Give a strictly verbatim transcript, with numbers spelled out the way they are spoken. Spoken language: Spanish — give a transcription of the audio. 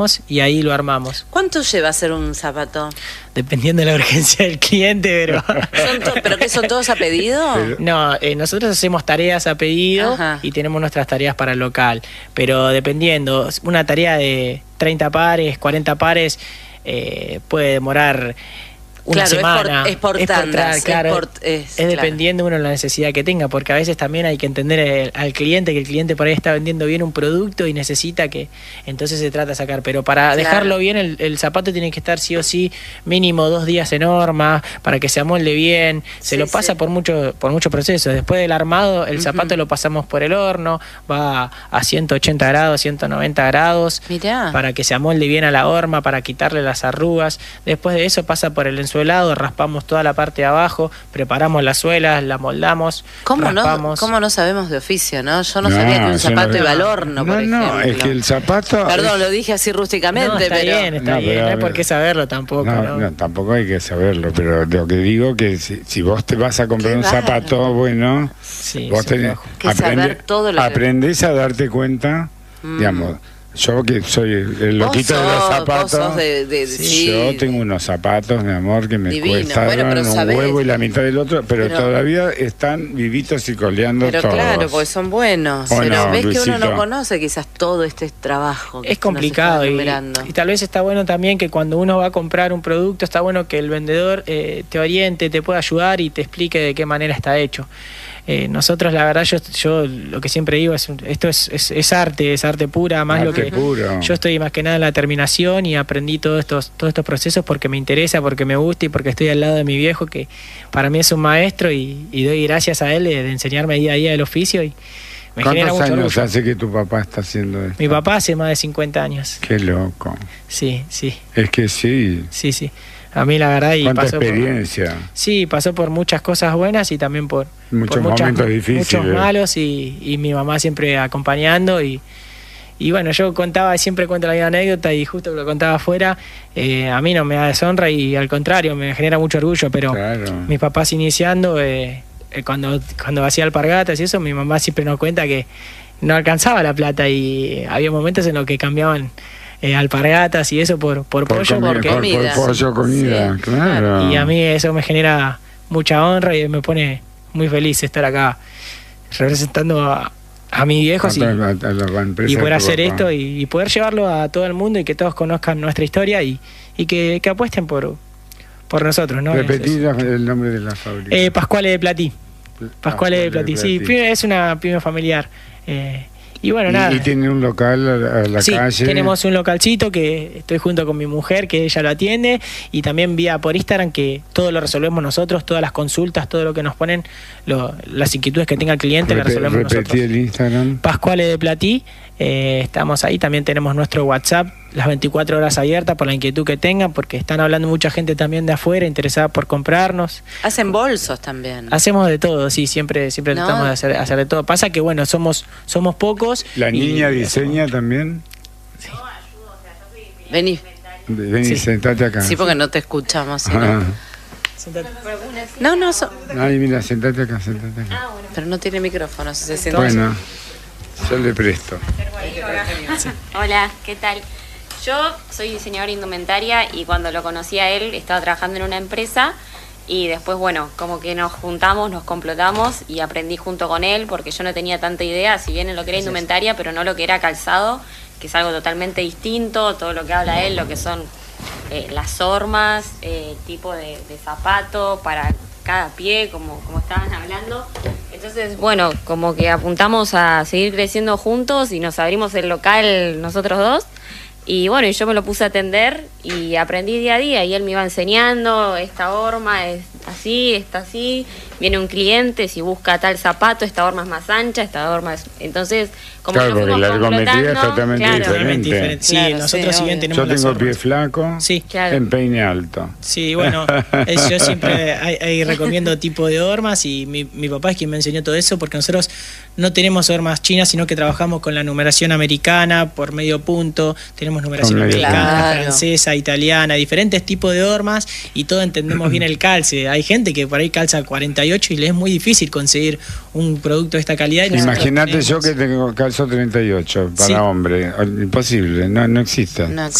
y ahí lo armamos. ¿Cuánto lleva hacer un zapato? Dependiendo de la urgencia del cliente, pero... ¿Son to- ¿Pero qué son todos a pedido? Pero- No, eh, nosotros hacemos tareas a pedido. Ajá. Y tenemos nuestras tareas para el local, pero dependiendo, una tarea de treinta pares, cuarenta pares, eh, puede demorar una Claro, es por- semana. es por tandas, es claro, por- es- es claro. dependiendo uno de la necesidad que tenga, porque a veces también hay que entender el- al cliente, que el cliente por ahí está vendiendo bien un producto y necesita que, entonces se trata de sacar, pero para Claro. dejarlo bien, el, el zapato tiene que estar sí o sí mínimo dos días en horma, para que se amolde bien, se Sí, lo pasa sí. por mucho, por muchos procesos. Después del armado, el Ujú. zapato lo pasamos por el horno, va a ciento ochenta grados, ciento noventa grados, Mirá. para que se amolde bien a la horma, para quitarle las arrugas. Después de eso pasa por el ensuelado, raspamos toda la parte de abajo, preparamos las suelas, la moldamos, ¿Cómo no, raspamos. ¿Cómo no sabemos de oficio, no? Yo no, No, sabía que un yo zapato no- iba al horno, No, por no, ejemplo. es que el zapato... Perdón, es- lo dije así rústicamente, No, está pero... bien, está No, bien, pero no a hay ver. por qué saberlo tampoco. No, ¿no? no, tampoco hay que saberlo, pero lo que digo que si, si vos te vas a comprar Qué un bárbaro. zapato bueno, Sí, vos es un tenés, trabajo. Que saber todo lo que- aprendés a darte cuenta, Mm. digamos, yo que soy el, el Vos loquito de los sos- vos zapatos, sos de- de- sí, sí, yo de- tengo unos zapatos, mi amor, que me Divino. cuestan Bueno, pero un sabés- huevo y la mitad del otro, pero, pero- todavía están vivitos y coleando Pero todos. claro, porque son buenos. ¿O pero no, ves que uno Luisito? no conoce quizás todo este trabajo. que Es complicado nos y, está enumerando. y tal vez está bueno también que cuando uno va a comprar un producto, está bueno que el vendedor eh, te oriente, te pueda ayudar y te explique de qué manera está hecho. Eh, nosotros, la verdad, yo, yo lo que siempre digo es, un- esto es, es, es arte, es arte pura, más lo Arte que puro. yo estoy más que nada en la terminación y aprendí todos estos, todos estos procesos porque me interesa, porque me gusta y porque estoy al lado de mi viejo, que para mí es un maestro y, y doy gracias a él de, de enseñarme día a día el oficio y me genera ¿Cuántos mucho años orgullo. hace que tu papá está haciendo esto? Mi papá hace más de cincuenta años. Qué loco. Sí, sí, Es que sí. sí, sí. A mí la verdad y Cuánta pasó por, experiencia. sí, pasó por muchas cosas buenas y también por, Muchos por muchas- momentos difíciles. muchos malos y, y mi mamá siempre acompañando y, y bueno, yo contaba, siempre cuento la misma anécdota y justo que lo contaba afuera, eh, a mí no me da deshonra y al contrario, me genera mucho orgullo, pero Claro. mis papás iniciando, eh, eh, cuando, cuando hacía alpargatas y eso, mi mamá siempre nos cuenta que no alcanzaba la plata y había momentos en los que cambiaban eh, alpargatas y eso por, por, Por, pollo, comi- porque, por- comida. por pollo, comida, Sí, claro. y a mí eso me genera mucha honra y me pone muy feliz estar acá representando a, a mis viejos y, A la- a la empresa y poder de tu hacer papá. esto y, y poder llevarlo a todo el mundo y que todos conozcan nuestra historia y, y que, que apuesten por, por nosotros, ¿no? Repetí Es- es- la- el nombre de la fábrica. eh, Pascuale de Platí. Pascuale de Platí, sí, Platí. pyme- es una pyme familiar. Eh, y bueno, nada. Y, y tiene un local a, a la Sí, calle. tenemos un localcito que estoy junto con mi mujer, que ella lo atiende, y también vía por Instagram, que todo lo resolvemos nosotros, todas las consultas, todo lo que nos ponen, lo- las inquietudes que tenga el cliente, las Repe- resolvemos repetí nosotros. el Instagram. Pascuale de Platí, eh, estamos ahí, también tenemos nuestro WhatsApp, las veinticuatro horas abiertas por la inquietud que tengan, porque están hablando mucha gente también de afuera, interesada por comprarnos. Hacen bolsos también. Hacemos de todo, sí, siempre, siempre No. tratamos de hacer, hacer de todo. Pasa que bueno, somos, somos pocos. La y- niña diseña también. Vení. Vení, Sí. sentate acá. Sí, porque no te escuchamos. ¿sí, no? Ah. Sentate. No, no, so- Ay, mira, sentate acá, sentate acá. pero no tiene micrófono, si se siente. Bueno, yo le presto. Hola, ¿qué tal? Yo soy diseñadora indumentaria y cuando lo conocí a él estaba trabajando en una empresa y después, bueno, como que nos juntamos, nos complotamos y aprendí junto con él porque yo no tenía tanta idea, si bien en lo que era indumentaria, pero no lo que era calzado, que es algo totalmente distinto, todo lo que habla él, lo que son eh, las hormas, eh, tipo de, de zapato para cada pie, como, como estaban hablando. Entonces, bueno, como que apuntamos a seguir creciendo juntos y nos abrimos el local nosotros dos. Y bueno, y yo me lo puse a atender y aprendí día a día y él me iba enseñando, esta horma es así, está así, viene un cliente, si busca tal zapato, esta horma es más ancha, esta horma es... Entonces, como Claro, que lo porque fuimos la ergometría es complotando, totalmente claro. diferente. Totalmente diferente. Sí, Claro, nosotros sí, si bien obvio. tenemos Yo las tengo hormas. pie flaco, Sí, Claro. empeine alto. sí, bueno, es- yo siempre ahí, ahí recomiendo tipo de hormas y mi, mi papá es quien me enseñó todo eso porque nosotros no tenemos hormas chinas, sino que trabajamos con la numeración americana por medio punto, tenemos numeración Con medio americana, punto. francesa, italiana, diferentes tipos de hormas y todos entendemos bien el calce. Hay gente que por ahí calza cuarenta y ocho y le es muy difícil conseguir un producto de esta calidad. y nosotros Imagínate tenemos- yo que tengo calzo calzó treinta y ocho para Sí. hombre. Imposible, no, no existe. No